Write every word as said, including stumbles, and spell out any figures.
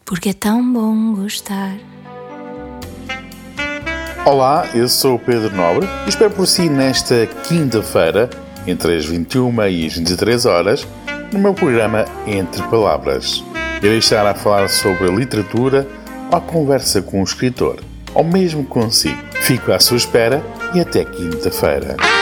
porque é tão bom gostar. Olá, eu sou o Pedro Nobre e espero por si nesta quinta-feira, entre as vinte e uma e as vinte e três horas, no meu programa Entre Palavras. Irei estar a falar sobre a literatura ou a conversa com um escritor, ou mesmo consigo. Fico à sua espera e até quinta-feira.